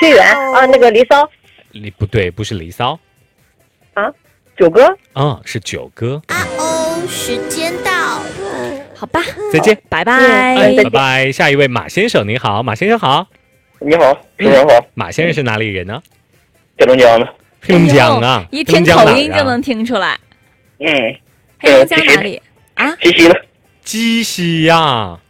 屈原啊，那个离骚不对，不是离骚啊，九歌是九歌。 时间到，好吧， 再见， 拜拜， 拜拜。下一位马先生，您好，马先生好。 你好，主持人好。 马先生是哪里人呢？ 黑龙江的。 黑龙江啊， 一听口音就能听出来。黑龙江哪里啊？ 鸡西的。 鸡西呀。